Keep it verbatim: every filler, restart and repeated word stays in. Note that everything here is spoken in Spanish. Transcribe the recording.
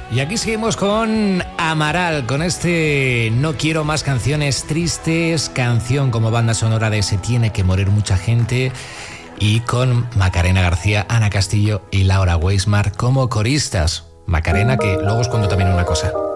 Y aquí seguimos con Amaral, con este No quiero más canciones tristes, canción como banda sonora de Se tiene que morir mucha gente, y con Macarena García, Ana Castillo y Laura Weismar como coristas. Macarena, que luego os cuento también una cosa.